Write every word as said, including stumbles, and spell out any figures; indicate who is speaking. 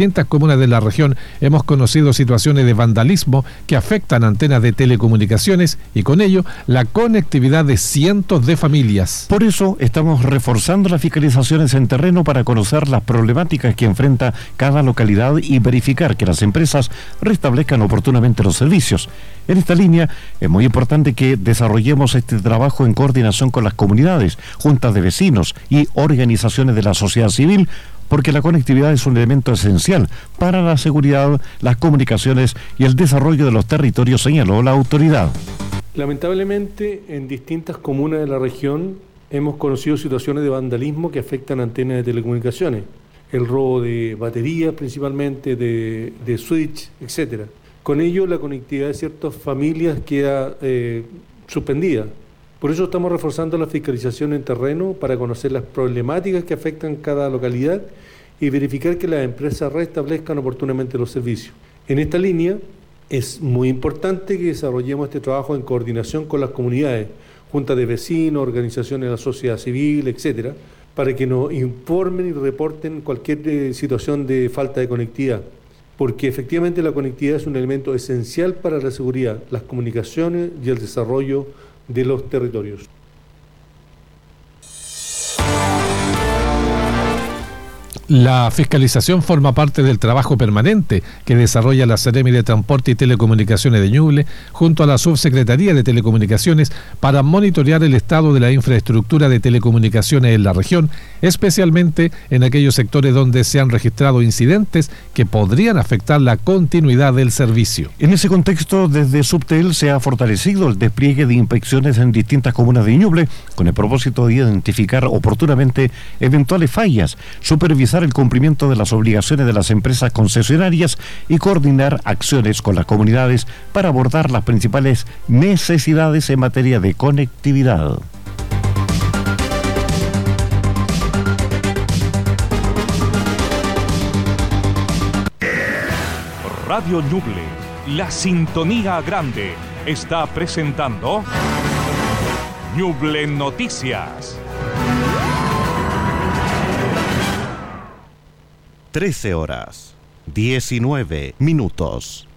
Speaker 1: distintas comunas de la región hemos conocido situaciones de vandalismo que afectan antenas de telecomunicaciones y con ello la conectividad de cientos de familias.
Speaker 2: Por eso estamos reforzando las fiscalizaciones en terreno para conocer las problemáticas que enfrenta cada localidad y verificar que las empresas restablezcan oportunamente los servicios. En esta línea es muy importante que desarrollemos este trabajo en coordinación con las comunidades, juntas de vecinos y organizaciones de la sociedad civil, porque la conectividad es un elemento esencial para la seguridad, las comunicaciones y el desarrollo de los territorios, señaló la autoridad.
Speaker 3: Lamentablemente, en distintas comunas de la región hemos conocido situaciones de vandalismo que afectan antenas de telecomunicaciones, el robo de baterías principalmente, de, de switch, etcétera. Con ello, la conectividad de ciertas familias queda eh, suspendida. Por eso estamos reforzando la fiscalización en terreno para conocer las problemáticas que afectan cada localidad y verificar que las empresas restablezcan oportunamente los servicios. En esta línea, es muy importante que desarrollemos este trabajo en coordinación con las comunidades, juntas de vecinos, organizaciones de la sociedad civil, etcétera, para que nos informen y reporten cualquier eh, situación de falta de conectividad. Porque efectivamente la conectividad es un elemento esencial para la seguridad, las comunicaciones y el desarrollo de los territorios.
Speaker 1: La fiscalización forma parte del trabajo permanente que desarrolla la Seremi de Transporte y Telecomunicaciones de Ñuble junto a la Subsecretaría de Telecomunicaciones para monitorear el estado de la infraestructura de telecomunicaciones en la región, especialmente en aquellos sectores donde se han registrado incidentes que podrían afectar la continuidad del servicio.
Speaker 2: En ese contexto, desde Subtel se ha fortalecido el despliegue de inspecciones en distintas comunas de Ñuble con el propósito de identificar oportunamente eventuales fallas, supervisar el cumplimiento de las obligaciones de las empresas concesionarias y coordinar acciones con las comunidades para abordar las principales necesidades en materia de conectividad.
Speaker 4: Radio Ñuble, la sintonía grande, está presentando Ñuble Noticias.
Speaker 2: trece horas, diecinueve minutos.